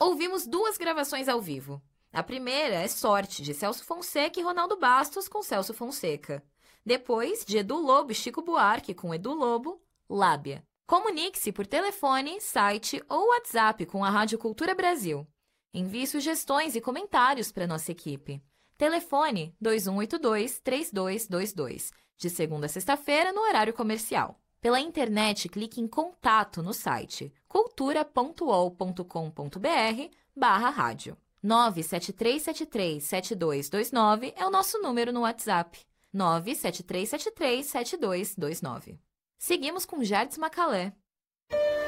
Ouvimos 2 gravações ao vivo. A primeira é Sorte, de Celso Fonseca e Ronaldo Bastos, com Celso Fonseca. Depois, de Edu Lobo e Chico Buarque, com Edu Lobo, Lábia. Comunique-se por telefone, site ou WhatsApp com a Rádio Cultura Brasil. Envie sugestões e comentários para nossa equipe. Telefone 2182-3222, de segunda a sexta-feira, no horário comercial. Pela internet, clique em Contato no site cultura.ol.com.br/rádio. 973737229 é o nosso número no WhatsApp. 973737229. Seguimos com Gertz Macalé.